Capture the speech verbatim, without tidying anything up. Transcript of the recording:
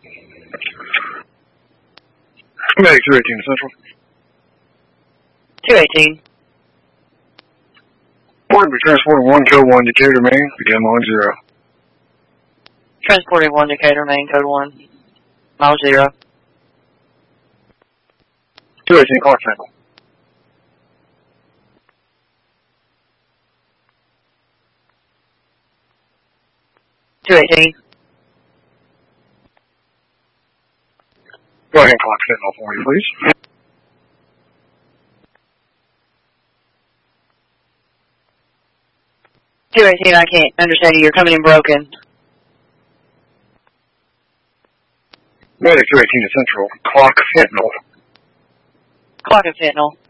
Medic two eighteen to Central. two eighteen. Morning, be transporting one, code one, Decatur, Maine, begin line zero. Transporting one, Decatur, Maine, code one, mile zero. two eighteen, clock Sentinel. two eighteen. Go ahead and clock Sentinel for me, please. two eighteen, I can't understand you. You're coming in broken. Medic two eighteen to Central, clock Sentinel. Clock at Sentinel.